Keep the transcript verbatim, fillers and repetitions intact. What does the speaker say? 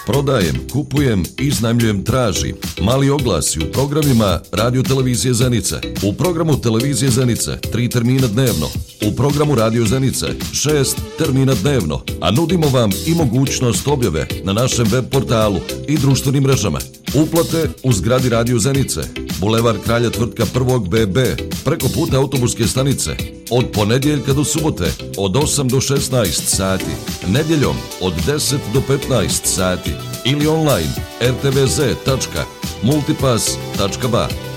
Prodajem, kupujem, iznajmljujem, tražim. Mali oglasi u programima Radio Televizije Zenice. U programu Televizije Zenice tri termina dnevno. U programu Radio Zenice šest termina dnevno. A nudimo vam i mogućnost objave na našem web portalu i društvenim mrežama. Uplate u zgradi Radio Zenice, Bulevar Kralja Tvrtka prvog B B, preko puta autobuske stanice, od ponedjeljka do subote, od osam do šesnaest sati, nedjeljom od deset do petnaest sati ili online r t v z tačka multipass tačka b a.